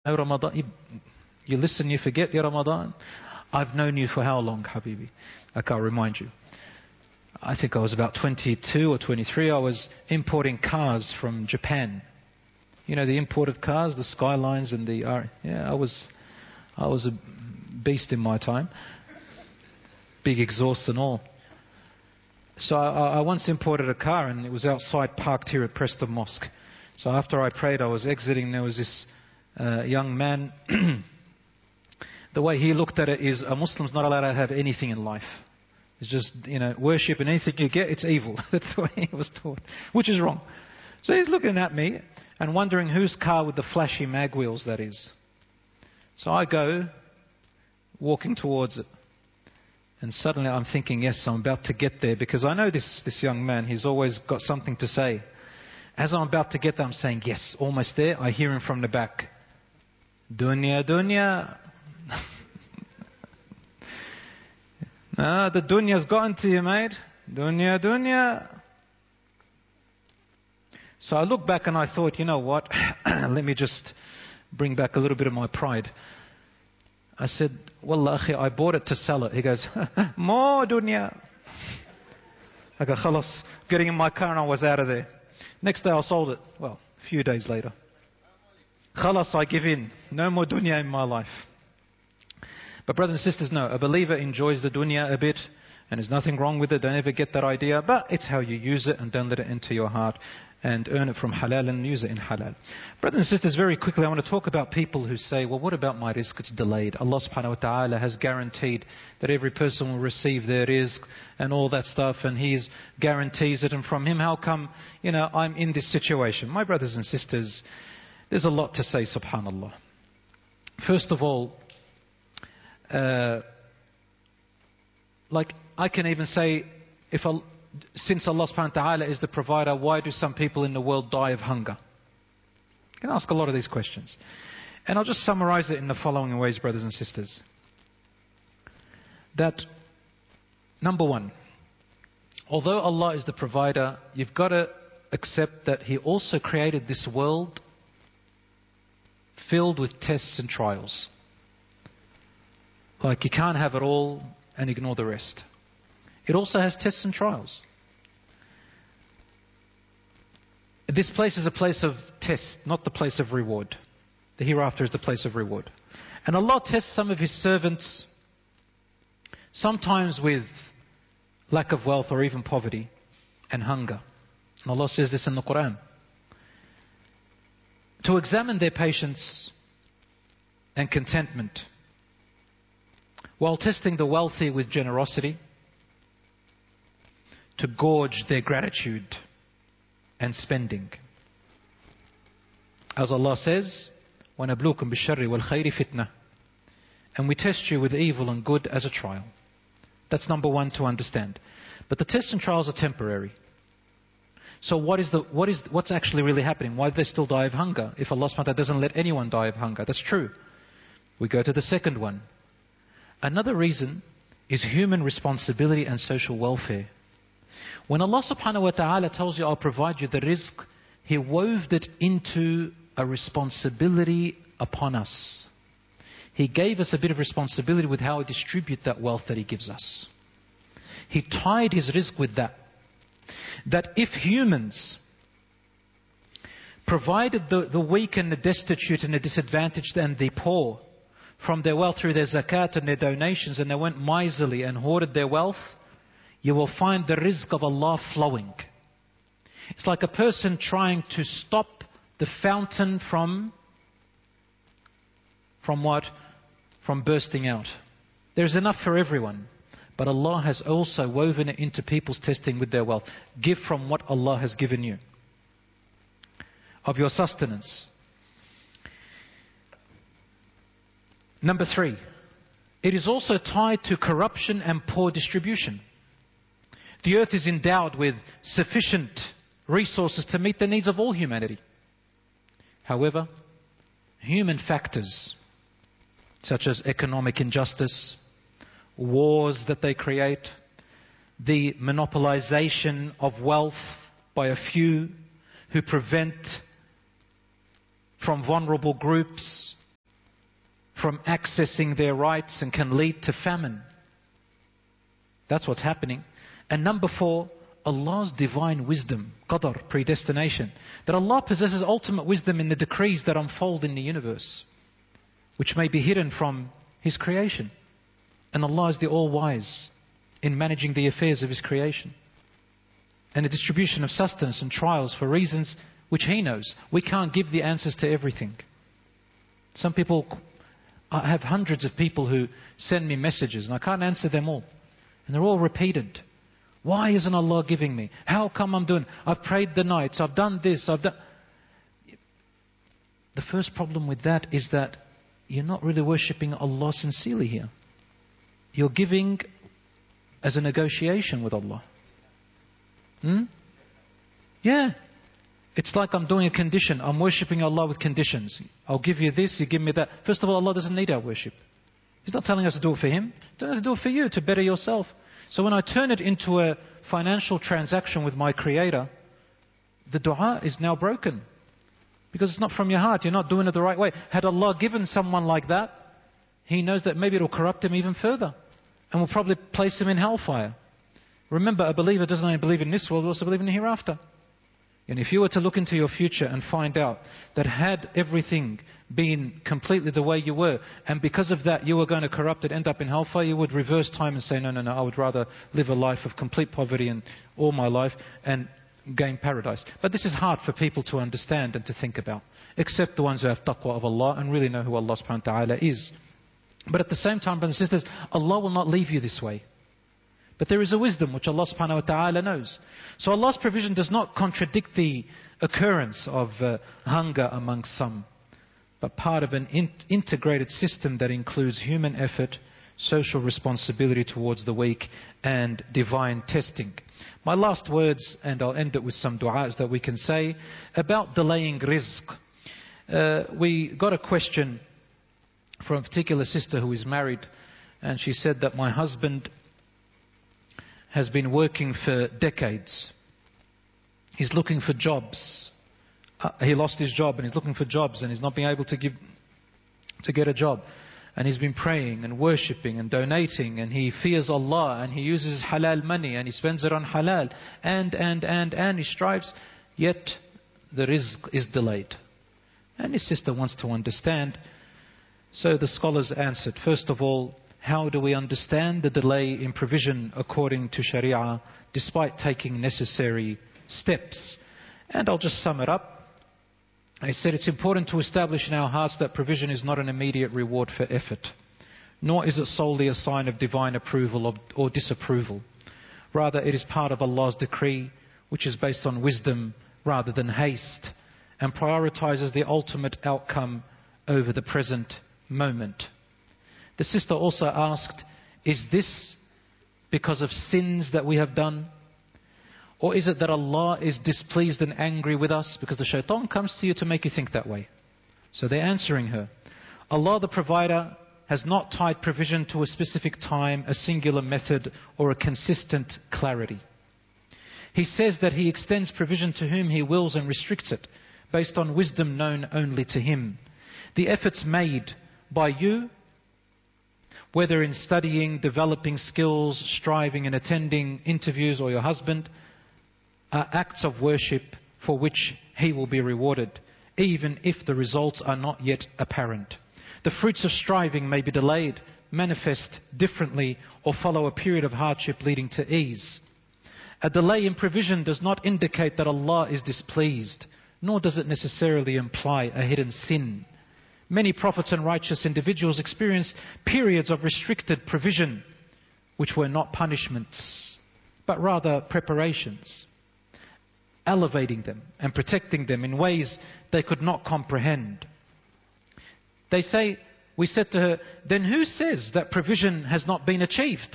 know Ramadan. You listen, you forget, Ya Ramadan. I've known you for how long, Habibi? I can't remind you. I think I was about 22 or 23. I was importing cars from Japan. You know, the imported cars, the Skylines and the... I was a beast in my time. Big exhaust and all. So I once imported a car and it was outside, parked here at Preston Mosque. So after I prayed, I was exiting. There was this young man. The way he looked at it is, a Muslim's not allowed to have anything in life. It's just, worship, and anything you get, it's evil. That's the way he was taught, which is wrong. So he's looking at me and wondering whose car with the flashy mag wheels that is. So I go walking towards it. And suddenly I'm thinking, yes, I'm about to get there, because I know this young man, he's always got something to say. As I'm about to get there, I'm saying, yes, almost there. I hear him from the back. Dunya, dunya. The dunya's gotten to you, mate. Dunya, dunya. So I looked back and I thought, you know what? Let me just bring back a little bit of my pride. I said, Wallah, akhi, I bought it to sell it. He goes, more dunya. I go, khalas. Getting in my car and I was out of there. Next day I sold it. Well, a few days later. Khalas, I give in. No more dunya in my life. But brothers and sisters, no. A believer enjoys the dunya a bit. And there's nothing wrong with it. Don't ever get that idea. But it's how you use it, and don't let it into your heart. And earn it from halal and use it in halal. Brothers and sisters, very quickly, I want to talk about people who say, well, what about my rizq? It's delayed. Allah subhanahu wa ta'ala has guaranteed that every person will receive their rizq and all that stuff. And He guarantees it. And from Him, how come, I'm in this situation? My brothers and sisters, there's a lot to say, subhanallah. First of all, I can even say, since Allah subhanahu wa ta'ala is the provider, why do some people in the world die of hunger? You can ask a lot of these questions. And I'll just summarize it in the following ways, brothers and sisters. That, number one, although Allah is the provider, you've got to accept that He also created this world filled with tests and trials. Like, you can't have it all and ignore the rest. It also has tests and trials. This place is a place of test, not the place of reward. The hereafter is the place of reward. And Allah tests some of His servants, sometimes with lack of wealth or even poverty and hunger. And Allah says this in the Quran. To examine their patience and contentment, while testing the wealthy with generosity, to gauge their gratitude and spending. As Allah says, وَنَبْلُوكُمْ بِالشَّرِّ وَالْخَيْرِ فِتْنَةً. And we test you with evil and good as a trial. That's number one to understand. But the tests and trials are temporary. So what's actually really happening? Why do they still die of hunger? If Allah subhanahu wa ta'ala doesn't let anyone die of hunger. That's true. We go to the second one. Another reason is human responsibility and social welfare. When Allah subhanahu wa ta'ala tells you, I'll provide you the rizq, He wove it into a responsibility upon us. He gave us a bit of responsibility with how we distribute that wealth that He gives us. He tied His rizq with that. That if humans provided the weak and the destitute and the disadvantaged and the poor from their wealth through their zakat and their donations, and they went miserly and hoarded their wealth, you will find the rizq of Allah flowing. It's like a person trying to stop the fountain from what? From bursting out. There's enough for everyone. But Allah has also woven it into people's testing with their wealth. Give from what Allah has given you, of your sustenance. Number three, it is also tied to corruption and poor distribution. The earth is endowed with sufficient resources to meet the needs of all humanity. However, human factors such as economic injustice, wars that they create, the monopolization of wealth by a few who prevent from vulnerable groups from accessing their rights and can lead to famine. That's what's happening. And number 4, Allah's divine wisdom, qadr, predestination. That Allah possesses ultimate wisdom in the decrees that unfold in the universe, which may be hidden from His creation. And Allah is the all-wise in managing the affairs of His creation. And the distribution of sustenance and trials for reasons which He knows. We can't give the answers to everything. Some people, I have hundreds of people who send me messages and I can't answer them all. And they're all repeated. Why isn't Allah giving me? How come I'm doing? I've prayed the nights, I've done this, I've done... The first problem with that is that you're not really worshipping Allah sincerely here. You're giving as a negotiation with Allah. Yeah. It's like I'm doing a condition. I'm worshipping Allah with conditions. I'll give you this, you give me that. First of all, Allah doesn't need our worship. He's not telling us to do it for Him. He's telling us to do it for you, to better yourself. So when I turn it into a financial transaction with my Creator, the dua is now broken. Because it's not from your heart. You're not doing it the right way. Had Allah given someone like that, He knows that maybe it will corrupt him even further. And will probably place him in hellfire. Remember, a believer doesn't only believe in this world, but also believe in the hereafter. And if you were to look into your future and find out that had everything been completely the way you were, and because of that you were going to corrupt it, end up in hellfire, you would reverse time and say, no, I would rather live a life of complete poverty and all my life and gain paradise. But this is hard for people to understand and to think about, except the ones who have taqwa of Allah and really know who Allah subhanahu wa ta'ala is. But at the same time, brothers and sisters, Allah will not leave you this way. But there is a wisdom which Allah subhanahu wa ta'ala knows. So Allah's provision does not contradict the occurrence of hunger amongst some, but part of an integrated system that includes human effort, social responsibility towards the weak, and divine testing. My last words, and I'll end it with some du'as that we can say, about delaying rizq. We got a question from a particular sister who is married, and she said that my husband has been working for decades. He's looking for jobs. He lost his job and he's looking for jobs and he's not being able to get a job. And he's been praying and worshipping and donating, and he fears Allah and he uses halal money and he spends it on halal and he strives, yet the rizq is delayed. And his sister wants to understand. So the scholars answered, first of all, how do we understand the delay in provision according to Sharia despite taking necessary steps? And I'll just sum it up. I said it's important to establish in our hearts that provision is not an immediate reward for effort, nor is it solely a sign of divine approval or disapproval. Rather, it is part of Allah's decree, which is based on wisdom rather than haste, and prioritizes the ultimate outcome over the present moment. The sister also asked, is this because of sins that we have done? Or is it that Allah is displeased and angry with us? Because the shaitan comes to you to make you think that way. So they're answering her. Allah the provider has not tied provision to a specific time, a singular method, or a consistent clarity. He says that He extends provision to whom He wills and restricts it, based on wisdom known only to Him. The efforts made by you, whether in studying, developing skills, striving and attending interviews, or your husband, are acts of worship for which He will be rewarded, even if the results are not yet apparent. The fruits of striving may be delayed, manifest differently, or follow a period of hardship leading to ease. A delay in provision does not indicate that Allah is displeased, nor does it necessarily imply a hidden sin. Many prophets and righteous individuals experienced periods of restricted provision, which were not punishments, but rather preparations, elevating them and protecting them in ways they could not comprehend. They say, we said to her, then who says that provision has not been achieved?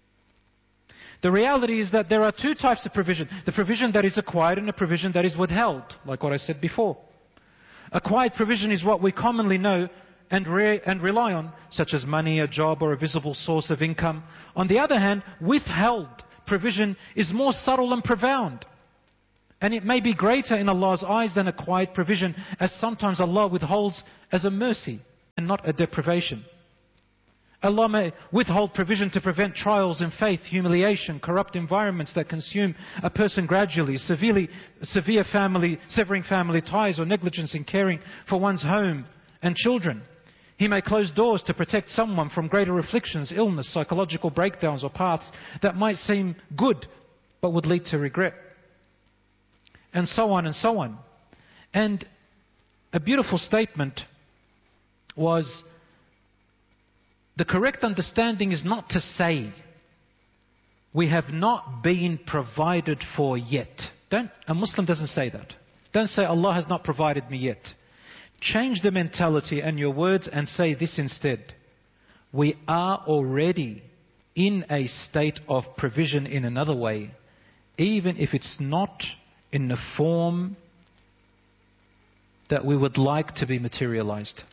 The reality is that there are two types of provision. The provision that is acquired and the provision that is withheld, like what I said before. Acquired provision is what we commonly know and rely on, such as money, a job, or a visible source of income. On the other hand, withheld provision is more subtle and profound. And it may be greater in Allah's eyes than acquired provision, as sometimes Allah withholds as a mercy. and not a deprivation. Allah may withhold provision to prevent trials in faith, humiliation, corrupt environments that consume a person gradually, severe severing family ties, or negligence in caring for one's home and children. He may close doors to protect someone from greater afflictions, illness, psychological breakdowns, or paths that might seem good but would lead to regret. And so on and so on. And a beautiful statement was, the correct understanding is not to say, we have not been provided for yet. A Muslim doesn't say that. Don't say, Allah has not provided me yet. Change the mentality and your words and say this instead. We are already in a state of provision in another way, even if it's not in the form that we would like to be materialized.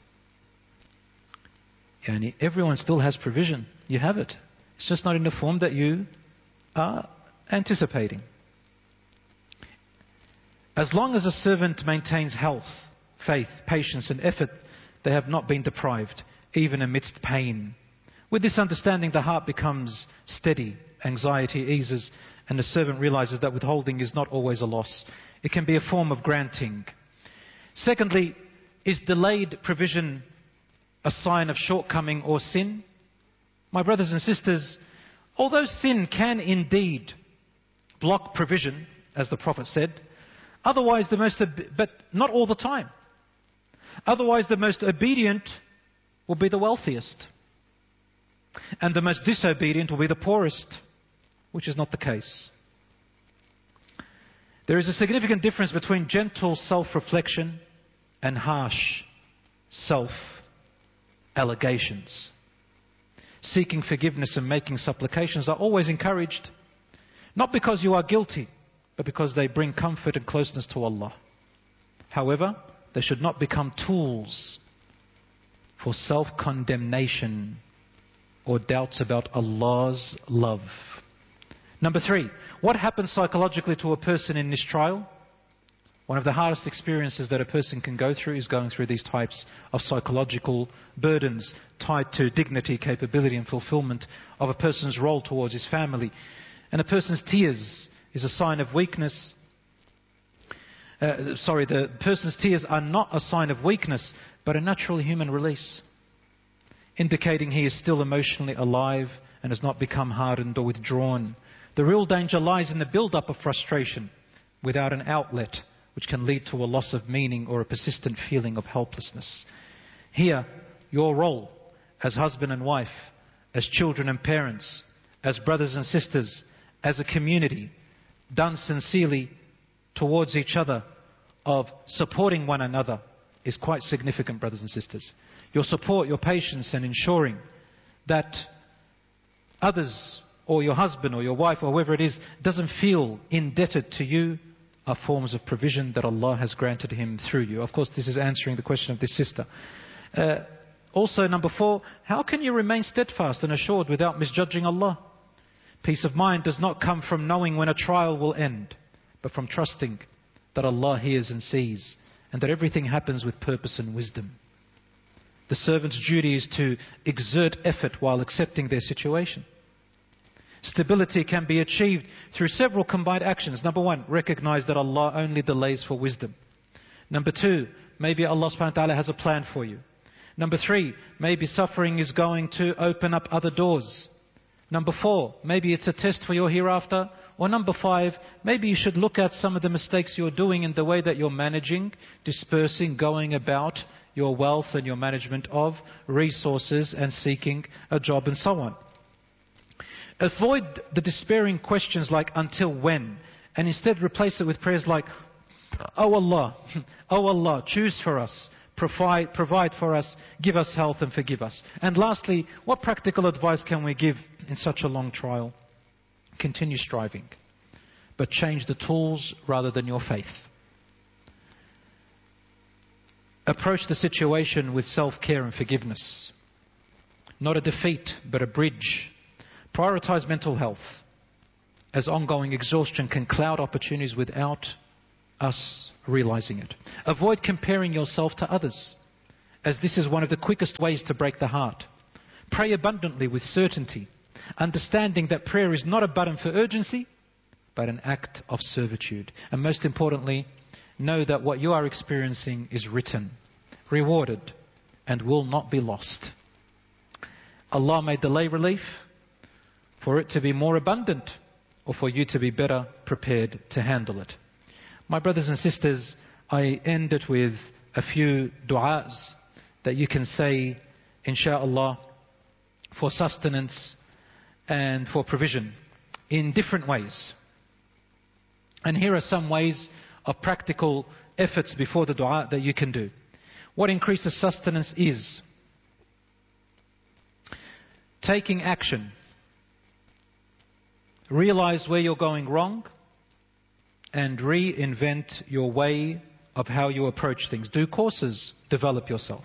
Yani everyone still has provision. You have it. It's just not in the form that you are anticipating. As long as a servant maintains health, faith, patience and effort, they have not been deprived, even amidst pain. With this understanding, the heart becomes steady, anxiety eases, and the servant realizes that withholding is not always a loss. It can be a form of granting. Secondly, is delayed provision a sign of shortcoming or sin? My brothers and sisters, although sin can indeed block provision, as the Prophet said, but not all the time. Otherwise, the most obedient will be the wealthiest, and the most disobedient will be the poorest, which is not the case. There is a significant difference between gentle self-reflection and harsh self-allegations. Seeking forgiveness and making supplications are always encouraged, not because you are guilty, but because they bring comfort and closeness to Allah. However, they should not become tools for self-condemnation or doubts about Allah's love. Number 3, what happens psychologically to a person in this trial? One of the hardest experiences that a person can go through is going through these types of psychological burdens tied to dignity, capability and fulfillment of a person's role towards his family. And a person's tears is a sign of weakness. The person's tears are not a sign of weakness, but a natural human release, indicating he is still emotionally alive and has not become hardened or withdrawn. The real danger lies in the build-up of frustration without an outlet, which can lead to a loss of meaning or a persistent feeling of helplessness. Here, your role as husband and wife, as children and parents, as brothers and sisters, as a community, done sincerely towards each other, of supporting one another, is quite significant, brothers and sisters. Your support, your patience, and ensuring that others, or your husband or your wife or whoever it is, doesn't feel indebted to you, are forms of provision that Allah has granted him through you. Of course, this is answering the question of this sister. Also, number 4, how can you remain steadfast and assured without misjudging Allah? Peace of mind does not come from knowing when a trial will end, but from trusting that Allah hears and sees, and that everything happens with purpose and wisdom. The servant's duty is to exert effort while accepting their situation. Stability can be achieved through several combined actions. Number 1, recognize that Allah only delays for wisdom. Number 2, maybe Allah subhanahu wa ta'ala has a plan for you. Number 3, maybe suffering is going to open up other doors. Number 4, maybe it's a test for your hereafter. Or number 5, maybe you should look at some of the mistakes you're doing in the way that you're managing, dispersing, going about your wealth and your management of resources and seeking a job and so on. Avoid the despairing questions like, until when? And instead replace it with prayers like, Oh Allah, choose for us, provide for us, give us health and forgive us. And lastly, what practical advice can we give in such a long trial? Continue striving, but change the tools rather than your faith. Approach the situation with self-care and forgiveness. Not a defeat, but a bridge. Prioritize mental health, as ongoing exhaustion can cloud opportunities without us realizing it. Avoid comparing yourself to others, as this is one of the quickest ways to break the heart. Pray abundantly with certainty, understanding that prayer is not a button for urgency, but an act of servitude. And most importantly, know that what you are experiencing is written, rewarded, and will not be lost. Allah may delay relief for it to be more abundant, or for you to be better prepared to handle it. My brothers and sisters, I end it with a few du'as that you can say, insha'Allah, for sustenance and for provision in different ways. And here are some ways of practical efforts before the dua that you can do. What increases sustenance is taking action. Realize where you're going wrong and reinvent your way of how you approach things. Do courses, develop yourself.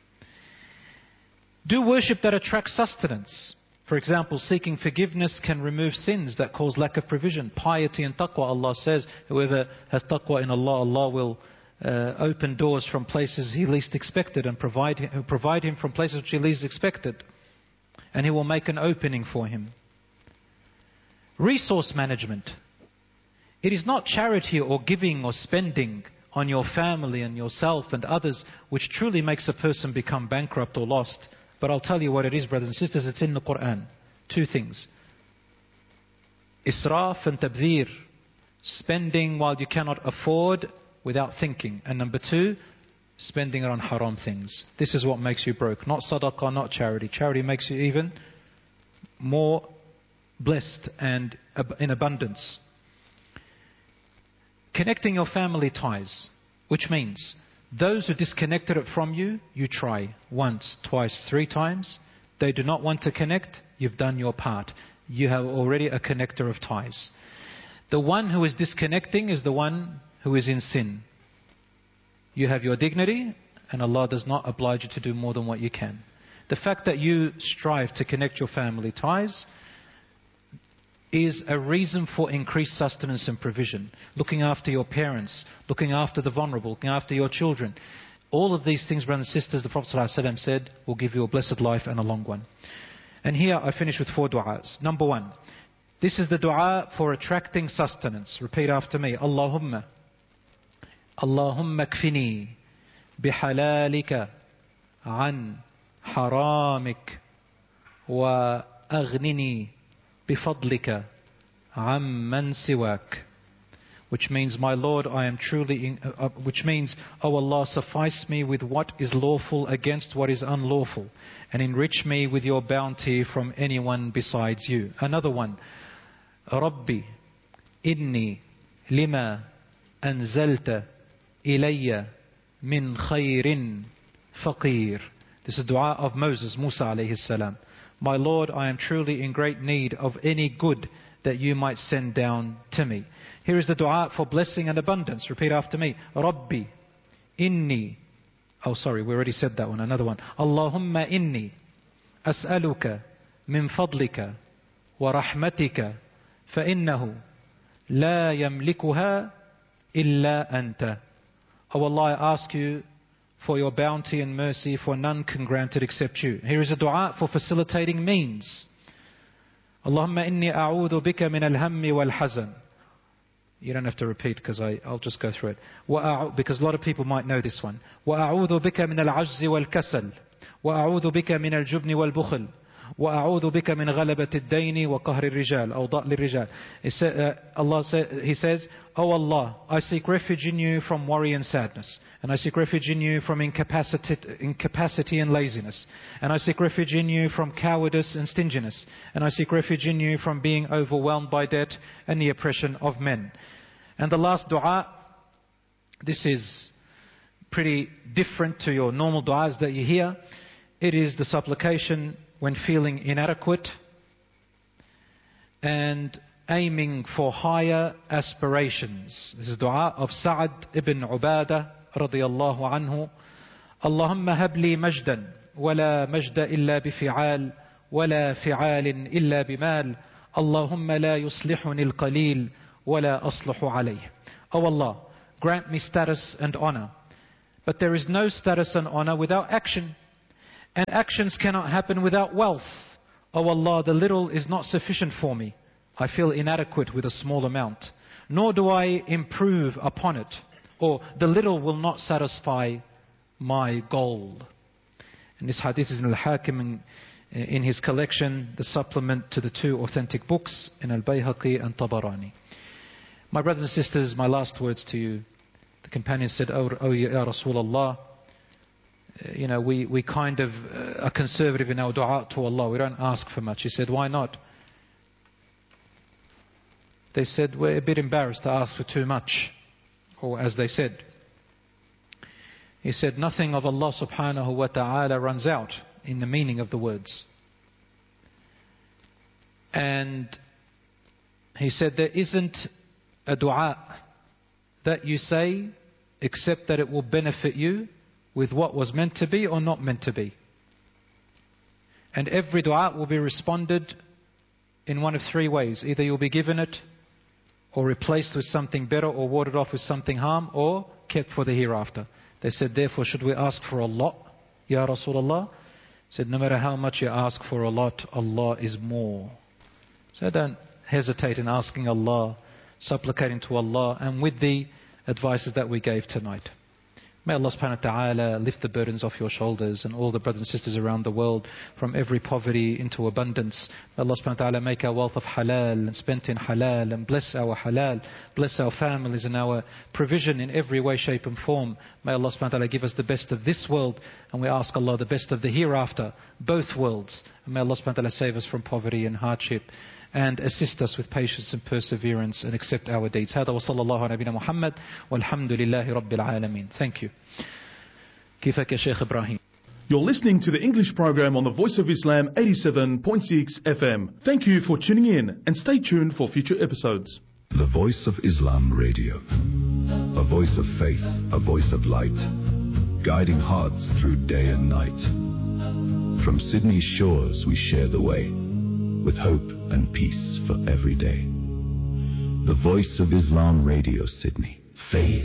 Do worship that attracts sustenance. For example, seeking forgiveness can remove sins that cause lack of provision. Piety and taqwa, Allah says, whoever has taqwa in Allah, Allah will open doors from places He least expected and provide him from places which He least expected. And He will make an opening for him. Resource management. It is not charity or giving or spending on your family and yourself and others which truly makes a person become bankrupt or lost. But I'll tell you what it is, brothers and sisters, it's in the Quran. Two things. Israf and tabdhir. Spending while you cannot afford without thinking. And number two, spending it on haram things. This is what makes you broke. Not sadaqah, not charity. Charity makes you even more blessed and in abundance. Connecting your family ties, which means those who disconnected it from you, you try once, twice, 3 times. They do not want to connect, you've done your part. You have already a connector of ties. The one who is disconnecting is the one who is in sin. You have your dignity, and Allah does not oblige you to do more than what you can. The fact that you strive to connect your family ties is a reason for increased sustenance and provision. Looking after your parents, looking after the vulnerable, looking after your children. All of these things, brothers and sisters, the Prophet ﷺ said, will give you a blessed life and a long one. And here I finish with 4 du'as. Number 1, this is the du'a for attracting sustenance. Repeat after me. Allahumma kfini bihalalika an haramik wa aghnini bifadlika amman siwak. Which means, my Lord, I am truly which means, O Allah, suffice me with what is lawful against what is unlawful, and enrich me with your bounty from anyone besides you. Another one. Rabbi inni lima anzalta ilayya min khayrin faqir. This is dua of Moses, Musa alayhi salam. My Lord, I am truly in great need of any good that you might send down to me. Here is the dua for blessing and abundance. Repeat after me. Rabbi inni. Oh, sorry, we already said that one. Another one. Allahumma inni as'aluka min fadlika wa rahmatika fa innahu la yamlikuha illa anta. Oh Allah, I ask you for your bounty and mercy, for none can grant it except you. Here is a dua for facilitating means. Allahumma inni a'udhu bika min al-hammi wal-hazan. You don't have to repeat because I'll just go through it. Because a lot of people might know this one. وَأَعُوذُ بِكَ مِنَ الْعَجْزِ وَالْكَسَلِ وَأَعُوذُ بِكَ مِنَ الْجُبْنِ وَالْبُخْلِ وَأَعُوذُ بِكَ مِنْ غَلَبَةِ الدَّيْنِ وَقَهْرِ الرِّجَالِ أو ضَأْلِ الرِّجَالِ He says, Oh Allah, I seek refuge in you from worry and sadness. And I seek refuge in you from incapacity and laziness. And I seek refuge in you from cowardice and stinginess. And I seek refuge in you from being overwhelmed by debt and the oppression of men. And the last dua, this is pretty different to your normal duas that you hear. It is the supplication when feeling inadequate and aiming for higher aspirations. This is dua of Sa'ad ibn Ubadah radiyallahu anhu. Allahumma habli majdan wala majda illa bifi'al wala fi'al illa bimal. Allahumma la yuslihuni al-qalil wala asluhu alayh. Oh Allah, grant me status and honor, But there is no status and honor without action. And actions cannot happen without wealth. O Allah, the little is not sufficient for me. I feel inadequate with a small amount. Nor do I improve upon it. Or the little will not satisfy my goal. And this hadith is in Al-Hakim in his collection, the supplement to the two authentic books in Al-Bayhaqi and Tabarani. My brothers and sisters, my last words to you. The companion said, Oh Ya Rasulullah, we kind of are conservative in our dua to Allah. We don't ask for much. He said, why not? They said, we're a bit embarrassed to ask for too much. Or as they said. He said, nothing of Allah subhanahu wa ta'ala runs out in the meaning of the words. And he said, there isn't a dua that you say except that it will benefit you with what was meant to be or not meant to be. And every dua will be responded in one of three ways. Either you'll be given it, or replaced with something better, or warded off with something harm, or kept for the hereafter. They said, therefore, should we ask for a lot, Ya Rasulullah? He said, no matter how much you ask for a lot, Allah is more. So don't hesitate in asking Allah, supplicating to Allah, and with the advices that we gave tonight. May Allah subhanahu wa ta'ala lift the burdens off your shoulders and all the brothers and sisters around the world from every poverty into abundance. May Allah subhanahu wa ta'ala make our wealth of halal and spent in halal, and bless our halal, bless our families and our provision in every way, shape and form. May Allah subhanahu wa ta'ala give us the best of this world, and we ask Allah the best of the hereafter, both worlds. And may Allah subhanahu wa ta'ala save us from poverty and hardship, and assist us with patience and perseverance, and accept our deeds. هذا وصلى الله على نبينا محمد والحمد لله رب العالمين. Thank you. كيفك يا شيخ إبراهيم? You're listening to the English program on the Voice of Islam 87.6 FM. Thank you for tuning in, and stay tuned for future episodes. The Voice of Islam Radio. A voice of faith, a voice of light, guiding hearts through day and night. From Sydney's shores we share the way, with hope and peace for every day. The Voice of Islam Radio, Sydney. Faith.